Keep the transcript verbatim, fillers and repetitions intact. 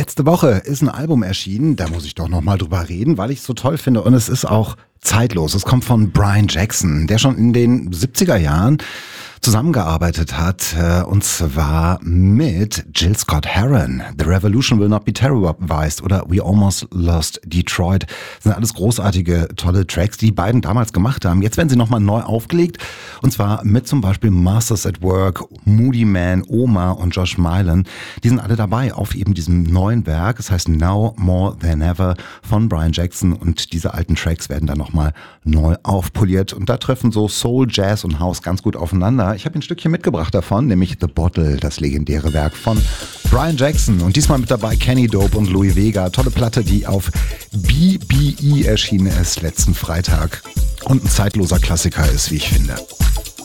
Letzte Woche ist ein Album erschienen, da muss ich doch nochmal drüber reden, weil ich es so toll finde und es ist auch zeitlos. Es kommt von Brian Jackson, der schon in den siebziger Jahren zusammengearbeitet hat, und zwar mit Jill Scott Heron. The Revolution Will Not Be Televised oder We Almost Lost Detroit. Das sind alles großartige, tolle Tracks, die die beiden damals gemacht haben. Jetzt werden sie nochmal neu aufgelegt, und zwar mit zum Beispiel Masters at Work, Moody Man, Oma und Josh Mylan. Die sind alle dabei auf eben diesem neuen Werk. Es heißt Now More Than Ever von Brian Jackson, und diese alten Tracks werden dann nochmal neu aufpoliert. Und da treffen so Soul, Jazz und House ganz gut aufeinander. Ich habe ein Stückchen mitgebracht davon, nämlich The Bottle, das legendäre Werk von Brian Jackson. Und diesmal mit dabei Kenny Dope und Louis Vega. Tolle Platte, die auf B B E erschienen ist letzten Freitag. Und ein zeitloser Klassiker ist, wie ich finde.